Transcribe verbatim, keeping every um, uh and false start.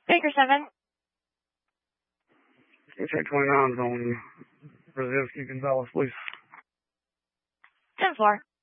Baker seven. Check twenty-nine on Brzezinski Gonzalez, please. ten four.